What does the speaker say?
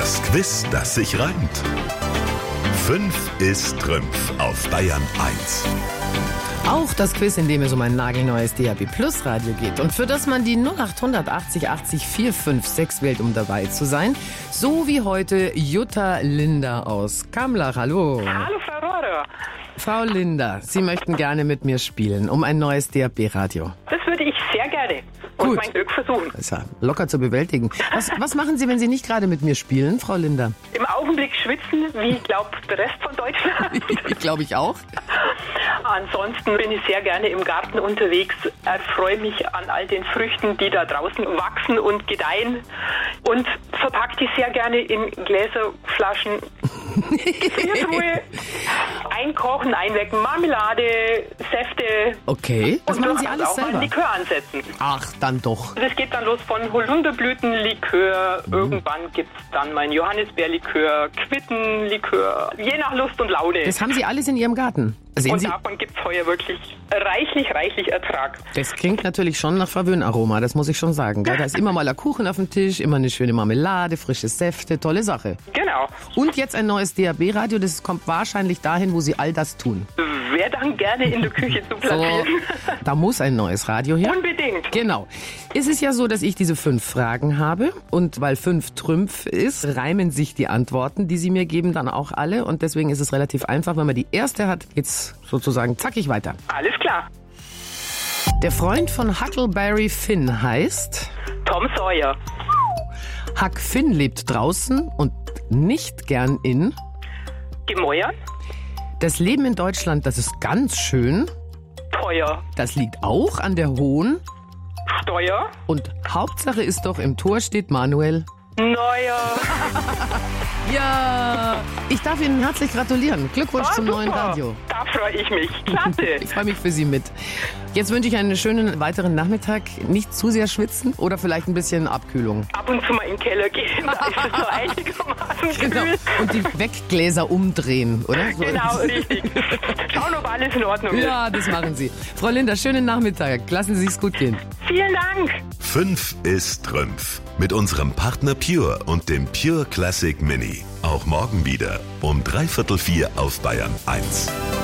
Das Quiz, das sich reimt. 5 ist Trümpf auf Bayern 1. Auch das Quiz, in dem es um ein nagelneues DAB Plus Radio geht und für das man die 0880 80 456 wählt, um dabei zu sein. So wie heute Jutta Linder aus Kamlach. Hallo. Hallo, Frau Rohrer. Frau Linder, Sie möchten gerne mit mir spielen um ein neues DAB Radio. Das würde ich sehr gerne und Gut. mein Glück versuchen. Das ist ja locker zu bewältigen. Was machen Sie, wenn Sie nicht gerade mit mir spielen, Frau Linder? Im Augenblick schwitzen, wie ich glaube, der Rest von Deutschland. Glaube ich auch. Ansonsten bin ich sehr gerne im Garten unterwegs, erfreue mich an all den Früchten, die da draußen wachsen und gedeihen und verpacke die sehr gerne in Gläser, Flaschen, Gefriertruhe, einkochen, einwecken, Marmelade, Säfte. Okay, das und machen Sie durchaus alles auch mal selber. ein Likör ansetzen. Ach, dann doch. Das geht dann los von Holunderblütenlikör, irgendwann gibt's dann mein Johannisbeerlikör, Quittenlikör, je nach Lust und Laune. Das haben Sie alles in Ihrem Garten. Sehen Und Sie, davon gibt's heuer wirklich reichlich Ertrag. das klingt natürlich schon nach Verwöhnaroma, das muss ich schon sagen. Gell? Da ist immer mal ein Kuchen auf dem Tisch, immer eine schöne Marmelade, frische Säfte, tolle Sache. Genau. Und jetzt ein neues DAB-Radio, das kommt wahrscheinlich dahin, wo Sie all das tun. Wer dann gerne in der Küche zu So, platzieren. da muss ein neues Radio her. Unbedingt. Genau. Es ist ja so, dass ich diese 5 Fragen habe und weil 5 Trümpf ist, reimen sich die Antworten, die Sie mir geben, dann auch alle und deswegen ist es relativ einfach. Wenn man die erste hat, geht's sozusagen zackig weiter. Alles klar. Der Freund von Huckleberry Finn heißt... Tom Sawyer. Huck Finn lebt draußen und nicht gern in... Gemäuer. Das Leben in Deutschland, das ist ganz schön. Teuer. Das liegt auch an der hohen. Steuer. Und Hauptsache ist doch, im Tor steht Manuel. Neuer. Ja, ich darf Ihnen herzlich gratulieren. Glückwunsch zum neuen Super. Radio. Da freue ich mich. Klasse. Ich freue mich für Sie mit. Jetzt wünsche ich einen schönen weiteren Nachmittag. Nicht zu sehr schwitzen oder vielleicht ein bisschen Abkühlung. Ab und zu mal in den Keller gehen, da ist es so einigermaßen Genau. kühl. Und die Weggläser umdrehen, oder? So. Genau, richtig. Schauen, ob alles in Ordnung ist. Ja, das machen Sie. Frau Linder, schönen Nachmittag. Lassen Sie es gut gehen. Vielen Dank. 5 ist Trümpf. Mit unserem Partner Pure und dem Pure Classic Mini. Auch morgen wieder um 3/4 auf Bayern 1.